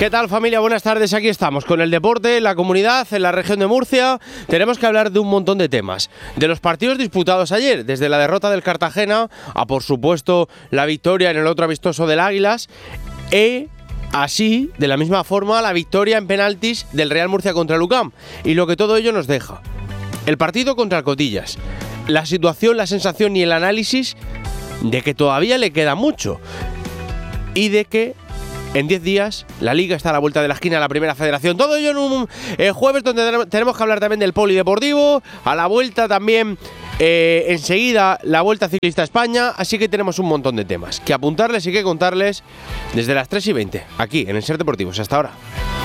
¿Qué tal, familia? Buenas tardes, aquí estamos con el deporte, la comunidad, en la región de Murcia. Tenemos que hablar de un montón de temas. De los partidos disputados ayer, desde la derrota del Cartagena a, por supuesto, la victoria en el otro amistoso del Águilas. Así, de la misma forma, la victoria en penaltis del Real Murcia contra el UCAM. Y lo que todo ello nos deja. El partido contra el Cotillas. La situación, la sensación y el análisis de que todavía le queda mucho. Y de que en 10 días la Liga está a la vuelta de la esquina de la Primera Federación. Todo ello en un jueves donde tenemos que hablar también del polideportivo. A la vuelta también, enseguida, la Vuelta Ciclista a España. Así que tenemos un montón de temas que apuntarles y que contarles desde las 3:20, aquí en el Ser Deportivos. Hasta ahora.